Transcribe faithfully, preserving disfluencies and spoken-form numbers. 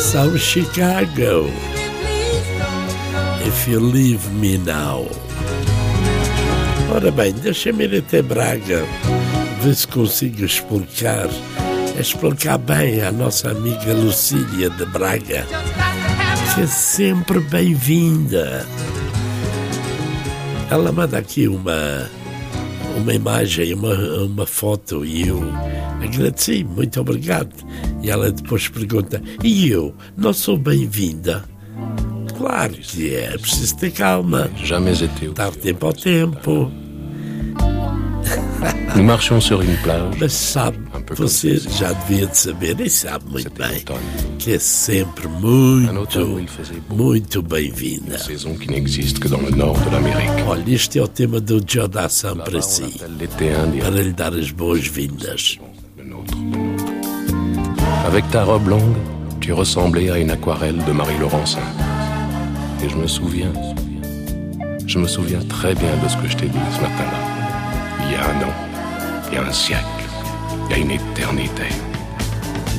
São Chicago. If You Leave Me Now. Ora bem, deixa-me ir até Braga, ver se consigo explicar, explicar bem à nossa amiga Lucília de Braga, que é sempre bem-vinda. Ela manda aqui uma, uma imagem, uma, uma foto, e eu agradeci, muito obrigado. E ela depois pergunta, e eu não sou bem-vinda? Claro que é, preciso ter calma, dar tempo ao tempo. Nous marchions sur une plage. Mas sabe, você já devia de saber, e sabe muito bem, que é sempre muito, muito bem-vinda. Saison qui n'existe que dans le nord de l'Amérique. Olha, este é o tema do Joe Dassin para si, para lhe dar as boas-vindas. Avec ta robe longue, tu ressemblais à une aquarelle de Marie Laurencin. Et je me souviens, je me souviens très bien de ce que je t'ai dit ce matin-là. Il y a un an, il y a un siècle, il y a une éternité.